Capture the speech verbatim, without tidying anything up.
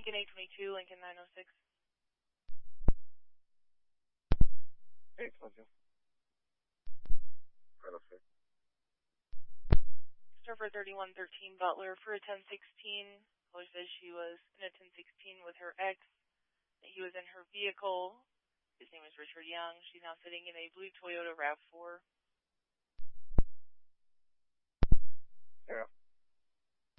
Lincoln eight twenty-two, Lincoln nine oh six. eight twenty-two. nine oh six. Surfer thirty-one thirteen Butler for a ten sixteen. Caller says she was in a ten sixteen with her ex. That he was in her vehicle. His name is Richard Young. She's now sitting in a blue Toyota RAV four. Yeah.